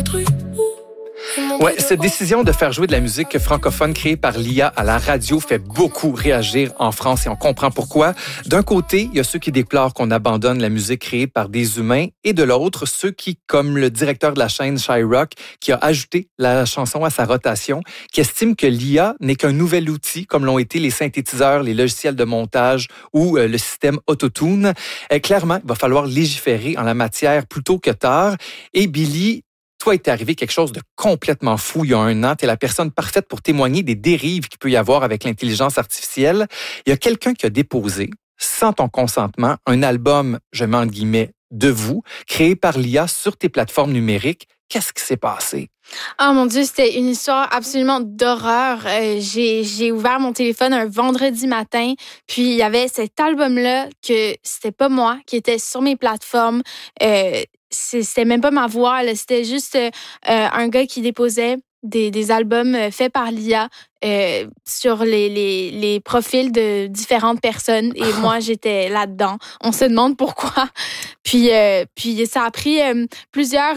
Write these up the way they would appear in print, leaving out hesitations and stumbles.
Ouais, cette décision de faire jouer de la musique francophone créée par l'IA à la radio fait beaucoup réagir en France et on comprend pourquoi. D'un côté, il y a ceux qui déplorent qu'on abandonne la musique créée par des humains et de l'autre, ceux qui, comme le directeur de la chaîne Shyrock, qui a ajouté la chanson à sa rotation, qui estime que l'IA n'est qu'un nouvel outil, comme l'ont été les synthétiseurs, les logiciels de montage ou le système Autotune. Clairement, il va falloir légiférer en la matière plus tôt que tard. Et Billy, toi, il t'est arrivé quelque chose de complètement fou il y a 1 an. Tu es la personne parfaite pour témoigner des dérives qu'il peut y avoir avec l'intelligence artificielle. Il y a quelqu'un qui a déposé, sans ton consentement, un album, je mets entre guillemets, de vous, créé par l'IA sur tes plateformes numériques. Qu'est-ce qui s'est passé? Oh mon Dieu, c'était une histoire absolument d'horreur. J'ai ouvert mon téléphone un vendredi matin, puis il y avait cet album-là que c'était pas moi, qui était sur mes plateformes. C'était même pas ma voix, là. C'était juste un gars qui déposait des albums faits par l'IA sur les profils de différentes personnes. Et moi, j'étais là-dedans. On se demande pourquoi. Puis ça a pris plusieurs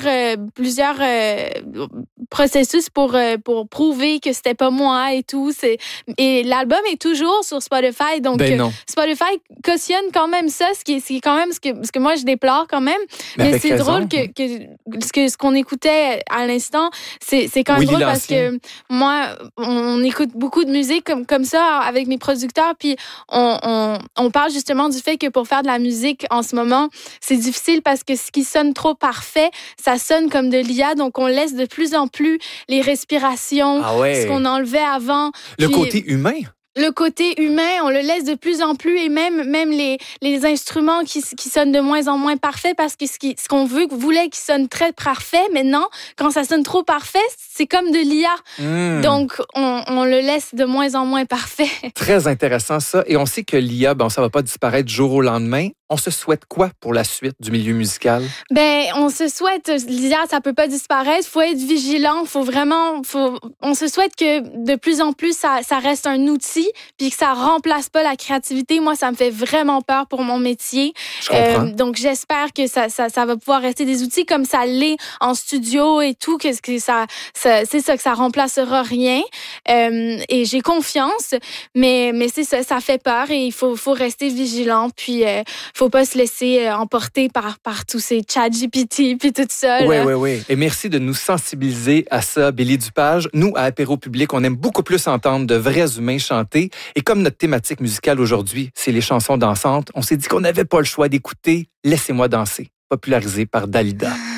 processus pour prouver que c'était pas moi et tout. Et l'album est toujours sur Spotify. Donc, Spotify cautionne quand même ça, ce qui est quand même ce que moi, je déplore quand même. Mais c'est drôle que ce qu'on écoutait à l'instant, c'est quand même drôle parce que moi, on écoute beaucoup de musique comme ça avec mes producteurs, puis on parle justement du fait que pour faire de la musique en ce moment, c'est difficile parce que ce qui sonne trop parfait, ça sonne comme de l'IA, donc on laisse de plus en plus les respirations, ce qu'on enlevait avant. Le côté humain? Le côté humain, on le laisse de plus en plus et même les instruments qui sonnent de moins en moins parfaits parce que ce qu'on voulait qu'ils sonnent très parfait, mais non, quand ça sonne trop parfait, c'est comme de l'IA. Donc, on le laisse de moins en moins parfait. Très intéressant ça. Et on sait que l'IA, ça va pas disparaître du jour au lendemain. On se souhaite quoi pour la suite du milieu musical? On se souhaite, l'IA, ça peut pas disparaître. Faut être vigilant. On se souhaite que de plus en plus, ça reste un outil puis que ça remplace pas la créativité. Moi, ça me fait vraiment peur pour mon métier. Je comprends. Donc, j'espère que ça va pouvoir rester des outils comme ça l'est en studio et tout, que ça remplacera rien. Et j'ai confiance, mais c'est ça, ça fait peur et il faut rester vigilant puis faut pas se laisser emporter par tous ces ChatGPT puis tout ça. Oui. Et merci de nous sensibiliser à ça, Billy Dupage. Nous, à Apéro Public, on aime beaucoup plus entendre de vrais humains chanter. Et comme notre thématique musicale aujourd'hui, c'est les chansons dansantes, on s'est dit qu'on n'avait pas le choix d'écouter « Laissez-moi danser », popularisé par Dalida.